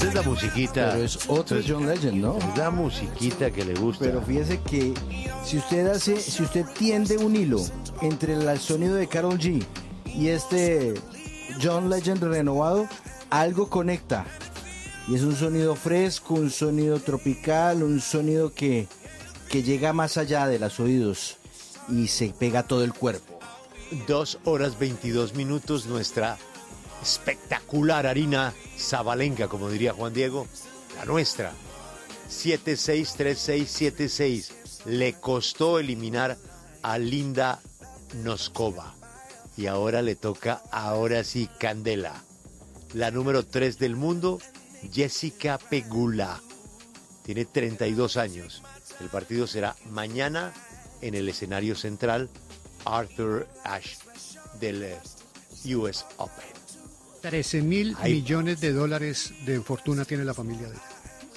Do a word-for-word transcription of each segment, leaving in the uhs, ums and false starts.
esa es la musiquita. Pero es otro Entonces, John Legend, ¿no? Es la musiquita que le gusta. Pero fíjese que si usted hace, si usted tiende un hilo entre el sonido de Karol G y este John Legend renovado, algo conecta. Y es un sonido fresco, un sonido tropical, un sonido que, que llega más allá de los oídos y se pega a todo el cuerpo. Dos horas veintidós minutos, nuestra espectacular harina Zabalenka, como diría Juan Diego, la nuestra. siete seis tres seis siete seis. Le costó eliminar a Linda Noskova. Y ahora le toca, ahora sí, Candela. La número tres del mundo, Jessica Pegula. Tiene treinta y dos años. El partido será mañana en el escenario central Arthur Ashe del eh, U S Open. trece mil Ahí. millones de dólares de fortuna tiene la familia de él.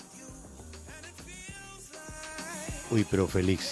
Uy, pero Félix,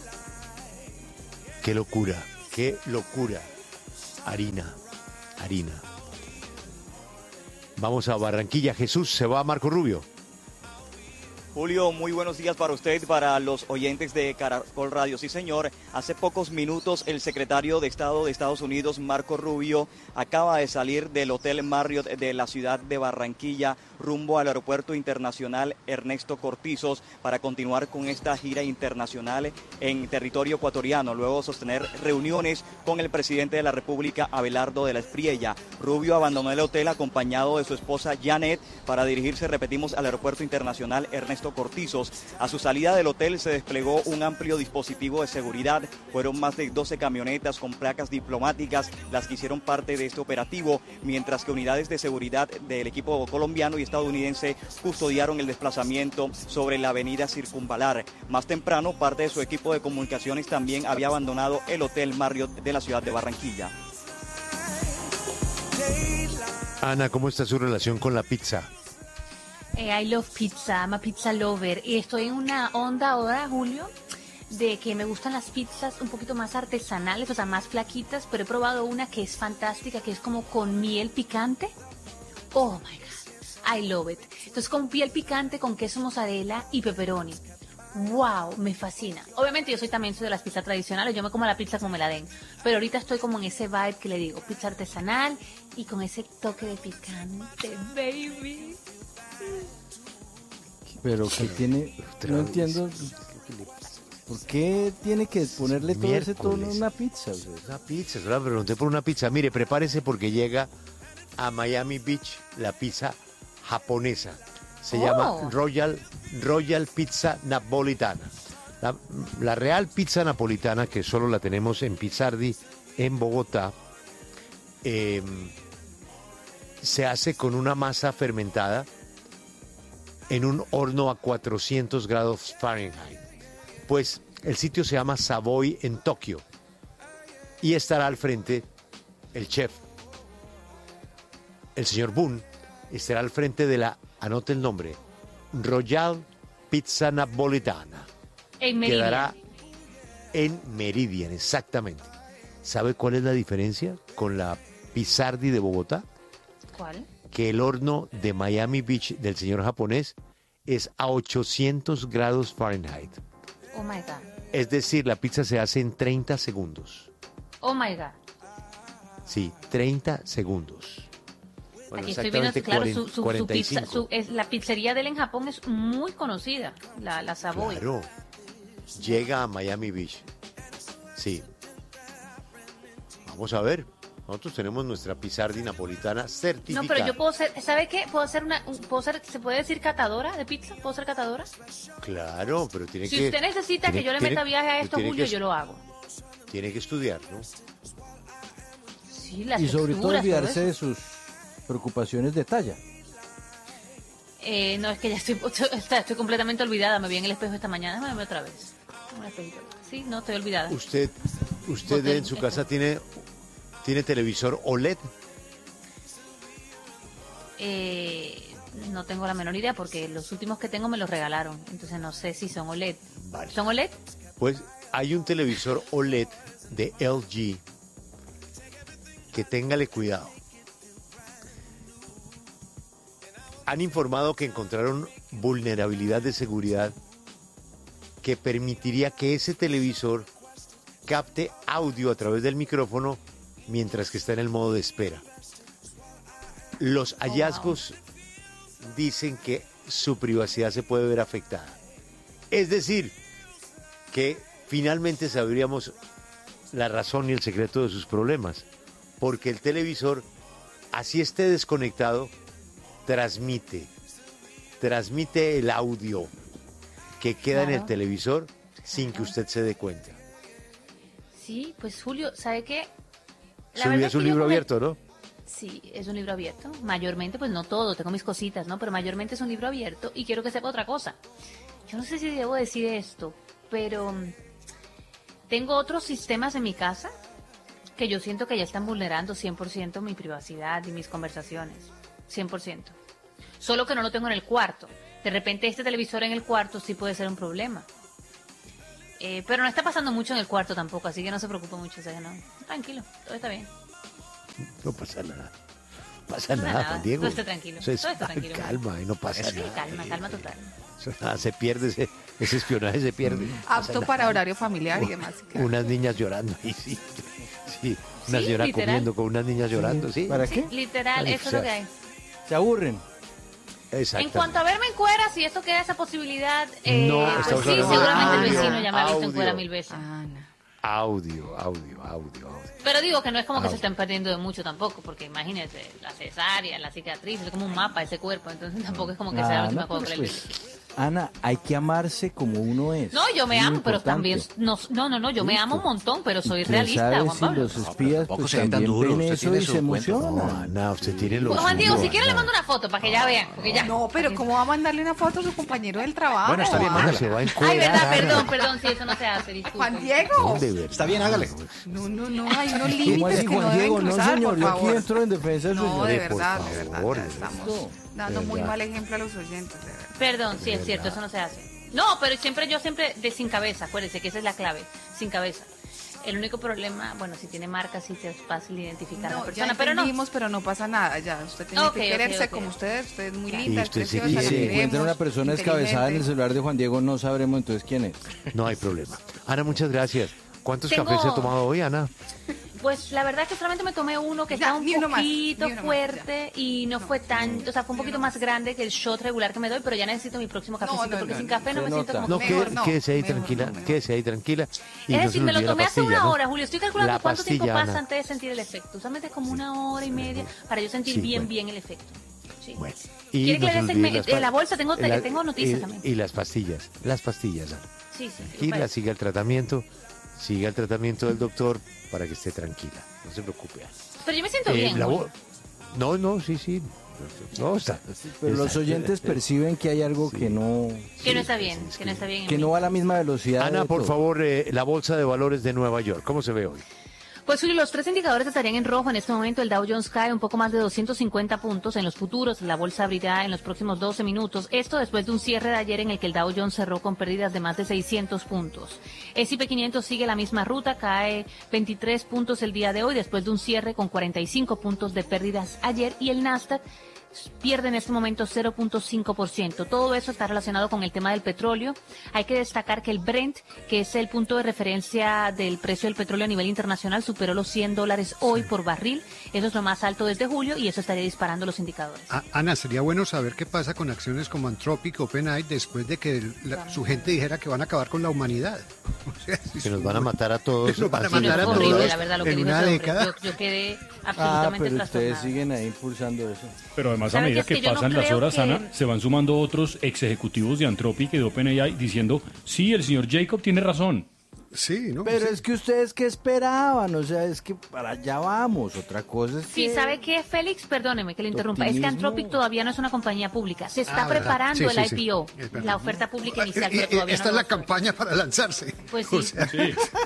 qué locura, qué locura. Harina, harina. Vamos a Barranquilla. Jesús, se va a Marco Rubio. Julio, muy buenos días para usted, para los oyentes de Caracol Radio. Sí, señor, hace pocos minutos el secretario de Estado de Estados Unidos, Marco Rubio, acaba de salir del Hotel Marriott de la ciudad de Barranquilla rumbo al Aeropuerto Internacional Ernesto Cortizos para continuar con esta gira internacional en territorio ecuatoriano, luego sostener reuniones con el presidente de la República, Abelardo de la Espriella. Rubio abandonó el hotel acompañado de su esposa Janet para dirigirse, repetimos, al Aeropuerto Internacional Ernesto Cortizos. A su salida del hotel se desplegó un amplio dispositivo de seguridad. Fueron más de doce camionetas con placas diplomáticas las que hicieron parte de este operativo, mientras que unidades de seguridad del equipo colombiano y estadounidense custodiaron el desplazamiento sobre la avenida Circunvalar. Más temprano, parte de su equipo de comunicaciones también había abandonado el Hotel Marriott de la ciudad de Barranquilla. Ana, ¿cómo está su relación con la pizza? Eh, I love pizza, I'm a pizza lover. Y estoy en una onda ahora, Julio, de que me gustan las pizzas un poquito más artesanales, o sea, más flaquitas, pero he probado una que es fantástica, que es como con miel picante. Oh my God, I love it. Entonces, con piel picante, con queso mozzarella y pepperoni. Wow, me fascina. Obviamente yo soy también soy de las pizzas tradicionales, yo me como la pizza como me la den, pero ahorita estoy como en ese vibe que le digo, pizza artesanal y con ese toque de picante, baby. Pero que tiene, no entiendo, ¿por qué tiene que ponerle todo ese tono a una pizza? Una pizza, solo le pregunté por una pizza. Mire, prepárese porque llega a Miami Beach la pizza japonesa. Se Oh. llama Royal, Royal Pizza Napolitana. La, la real pizza napolitana, que solo la tenemos en Pizzardi, en Bogotá, eh, se hace con una masa fermentada en un horno a cuatrocientos grados Fahrenheit. Pues el sitio se llama Savoy en Tokio y estará al frente el chef, el señor Boone, estará al frente de la, anote el nombre, Royal Pizza Napolitana. En Meridian. Quedará en Meridian, exactamente. ¿Sabe cuál es la diferencia con la Pizzardi de Bogotá? ¿Cuál? Que el horno de Miami Beach del señor japonés es a ochocientos grados Fahrenheit. Oh my God. Es decir, la pizza se hace en treinta segundos. Oh my God. Sí, treinta segundos. Bueno, Aquí estoy viendo, exactamente claro, cuarenta, su, su, su cuarenta y pizza, cinco. su, es, la pizzería de él en Japón es muy conocida, la, la Savoy. Claro. Llega a Miami Beach. Sí. Vamos a ver. Nosotros tenemos nuestra Pizzardi napolitana certificada. No, pero yo puedo ser, ¿sabe qué? Puedo ser una, un- puedo ser, ¿se puede decir catadora de pizza? ¿Puedo ser catadora? Claro, pero tiene Si que... usted necesita tiene- que yo le tiene- meta viaje a esto, tiene Julio, que- yo lo hago. Tiene que estudiar, ¿no? Sí, las Y sobre todo texturas, olvidarse todo de eso. sus preocupaciones de talla. Eh, no, es que ya estoy, estoy, estoy completamente olvidada. Me vi en el espejo esta mañana. Déjame verme otra vez. Un espejito. Sí, no, estoy olvidada. Usted, usted Hotel, en su esto. casa tiene, tiene televisor O L E D. Eh, no tengo la menor idea porque los últimos que tengo me los regalaron. Entonces no sé si son O L E D. Vale. ¿Son O L E D? Pues hay un televisor O L E D de L G que téngale cuidado. han informado que encontraron vulnerabilidad de seguridad que permitiría que ese televisor capte audio a través del micrófono mientras que está en el modo de espera. Los hallazgos dicen que su privacidad se puede ver afectada. Es decir, que finalmente sabríamos la razón y el secreto de sus problemas, porque el televisor, así esté desconectado, transmite, transmite el audio que queda Claro. en el televisor sin que usted se dé cuenta. Sí, pues Julio, ¿sabe qué? La Su verdad vida es es un que yo libro come- abierto, ¿no? Sí, es un libro abierto. Mayormente, pues no todo, tengo mis cositas, ¿no? Pero mayormente es un libro abierto y quiero que sepa otra cosa. Yo no sé si debo decir esto, pero mm, tengo otros sistemas en mi casa que yo siento que ya están vulnerando cien por ciento mi privacidad y mis conversaciones. cien por ciento. Solo que no lo tengo en el cuarto. De repente este televisor en el cuarto sí puede ser un problema. Eh, pero no está pasando mucho en el cuarto tampoco, así que no se preocupe mucho. O sea, no. Tranquilo, todo está bien. No pasa nada. No pasa No pasa nada, nada, Juan Diego. todo está tranquilo, Eso es todo está tranquilo. calma y no pasa Sí, nada. calma, calma total. Eso nada, se pierde, ese, ese espionaje se pierde. No pasa Apto nada. para horario familiar y demás. Unas niñas llorando ahí, sí. Sí, una Sí, señora literal. comiendo con unas niñas llorando, sí. ¿Para Sí, qué? literal, Vale, eso es lo que hay. Se aburren. En Exactamente. cuanto a verme en cuera, si esto queda esa posibilidad, eh, No, pues estamos sí, hablando de seguramente el audio, vecino ya me ha visto en audio. cuera mil veces. Ana. Audio, audio, audio, audio. Pero digo que no es como que Audio. se estén perdiendo de mucho tampoco, porque imagínense, la cesárea, la cicatriz, es como un mapa ese cuerpo, entonces tampoco es como que sea la Ah, última no, cosa pues, por el pues, Ana, hay que amarse como uno es. No, yo me Muy amo, pero importante. también, no, no, no, no, yo me Listo. amo un montón, pero soy ¿Quién realista, sabe Juan si Pablo. los espías tampoco pues, se ve tan también duro, ven usted eso tiene y su se cuento. emocionan? No, Ana, usted tiene lo Pues, Juan Diego, suyo, si quiere le Ana. mando una foto para que ya vean, porque ya. No, pero ¿cómo va a mandarle una foto a su compañero del trabajo? Bueno, está bien, Ah, mándala. se va a Ay, encuerar, verdad, Ana. perdón, perdón, sí, eso no se hace, disculpe. Juan Diego. De verdad. Está bien, hágale. No, no, no, hay unos ¿Cómo límites así, que no Juan deben Diego? No, cruzar, señor, por yo aquí favor. entro en defensa de su No, señor. de Hombre, por verdad, de verdad, favor, ya de estamos verdad. dando De muy verdad. mal ejemplo a los oyentes, de verdad. Perdón, sí es cierto, eso no se hace. No, pero siempre yo siempre de sin cabeza, acuérdense que esa es la clave, sin cabeza. El único problema, bueno, si tiene marcas sí te es fácil identificar a la No, ya persona, pero no. entendimos, pero no pasa nada, ya. Usted tiene Ok, que ok, quererse ok. como usted, usted es muy Y linda, es usted sí preciosa, Y la quiere- si queremos, encuentra una persona descabezada en el inteligente. celular de Juan Diego, no sabremos entonces quién es. No hay problema. Ana, muchas gracias. ¿Cuántos Tengo- cafés se ha tomado hoy, Ana? Pues la verdad es que solamente me tomé uno que Ya, estaba un ni uno más, poquito ni uno más, fuerte y no fue tan, o sea, fue un poquito más grande que el shot regular que me doy, pero ya necesito mi próximo cafecito no, porque no, sin no. café no Se me siento nota. como... No, Mejor qué- no, quédese ahí mejor tranquila, no, mejor. quédese ahí tranquila. Y Es no decir, se me lo olvide la tomé hace pastilla, una ¿no? hora, Julio. Estoy calculando La cuánto tiempo pastilla, pasa Ana. antes de sentir el efecto. Usualmente como una hora y media para yo sentir Sí, bien, bueno. bien el efecto. Sí. Bueno, ¿Quiere que no le se dé olvide segme- las de pa- la bolsa? Tengo- la- tengo noticias y- también. Y las pastillas, las pastillas, Ana. Sí, sí, sí. Tranquila, Bueno. siga el tratamiento, siga el tratamiento del doctor para que esté tranquila. No se preocupe. Pero yo me siento Eh, bien. la Julio. vo- No, no, sí, sí. No, está. Pero los está- oyentes perciben que hay algo que no Que no está bien, que no está bien. en que mí. no va a la misma velocidad. Ana, de por todo. favor, eh, la bolsa de valores de Nueva York, ¿cómo se ve hoy? Pues Julio, los tres indicadores estarían en rojo en este momento. El Dow Jones cae un poco más de doscientos cincuenta puntos. En los futuros, la bolsa abrirá en los próximos doce minutos. Esto después de un cierre de ayer en el que el Dow Jones cerró con pérdidas de más de seiscientos puntos. S y P quinientos sigue la misma ruta, cae veintitrés puntos el día de hoy después de un cierre con cuarenta y cinco puntos de pérdidas ayer. Y el Nasdaq pierde en este momento cero punto cinco por ciento. Todo eso está relacionado con el tema del petróleo. Hay que destacar que el Brent, que es el punto de referencia del precio del petróleo a nivel internacional, superó los cien dólares hoy por barril. Eso es lo más alto desde julio y eso estaría disparando los indicadores. A- Ana, sería bueno saber qué pasa con acciones como Anthropic, OpenAI, después de que el- la- su gente dijera que van a acabar con la humanidad. O sea, si Que nos su- van a matar a todos. Que nos van a así Sí, no, mandar es a horrible, todos la verdad, lo que en dijo una ese hombre. década. Yo, yo quedé Ah, absolutamente pero ustedes trastornada. siguen ahí impulsando eso. Pero además, a ¿Sabe medida qué? Es que que yo no pasan las creo horas, que- Ana, se van sumando otros ex ejecutivos de Anthropic y de OpenAI diciendo, sí, el señor Jacob tiene razón. Sí, ¿no? Pero Sí. es que ustedes qué esperaban, o sea, es que para allá vamos. Otra cosa es Sí, que ¿sabe qué, Félix? Perdóneme que le interrumpa. Es que Optimismo. Anthropic todavía no es una compañía pública. Se está Ah, ¿verdad? preparando Sí, el sí, I sí. P O, Es verdad. la oferta pública inicial, Y- y- pero todavía esta no es lo la es. campaña para lanzarse. Pues sí. O sea, Sí.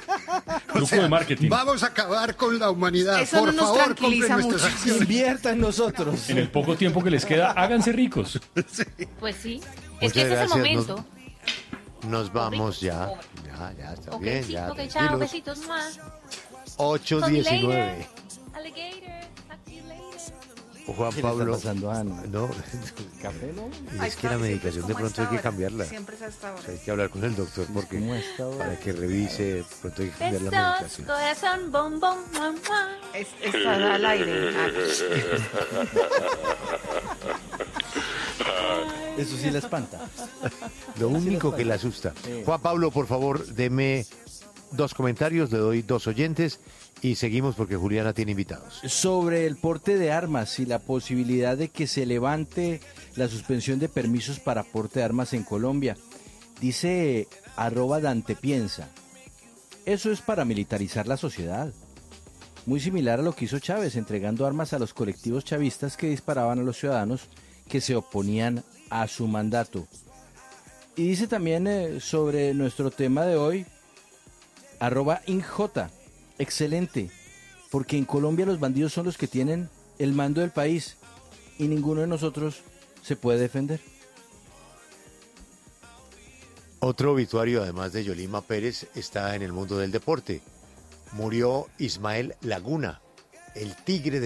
o Truco sea, de marketing. Vamos a acabar con la humanidad. Eso Por no nos favor, tranquiliza compren nuestras mucho. acciones. invierta en nosotros. En el poco tiempo que les queda, háganse ricos. Pues sí. Muchas Es que ese es el gracias, momento. nos- Nos vamos ya. Ya, ya, está Ok, bien. sí, ya, ok, chao, tranquilos. besitos más. ocho Talk to you diecinueve. later. Alligator. Talk to you later. Juan ¿Qué le está Pablo. pasando a Ana? No, ¿Café no? y Ahí es que está, la siempre medicación es de como a pronto esta hay que hora. cambiarla. Siempre es a esta O hora. sea, hay que hablar con el doctor porque ¿Cómo está ahora? para que revise, de pronto hay que cambiar la Besos, medicación. corazón, bom, bom, bom, bom. Es, está al aire. Ah, Eso sí la espanta. Lo Sí, único les que le parece. asusta. Sí. Juan Pablo, por favor, deme dos comentarios, le doy dos oyentes y seguimos porque Juliana tiene invitados. Sobre el porte de armas y la posibilidad de que se levante la suspensión de permisos para porte de armas en Colombia. Dice arroba Dante Piensa. Eso es para militarizar la sociedad. Muy similar a lo que hizo Chávez, entregando armas a los colectivos chavistas que disparaban a los ciudadanos que se oponían a su mandato. Y dice también eh, sobre nuestro tema de hoy, arroba Inj, excelente, porque en Colombia los bandidos son los que tienen el mando del país y ninguno de nosotros se puede defender. Otro obituario, además de Yolima Pérez, está en el mundo del deporte. Murió Ismael Laguna, el tigre de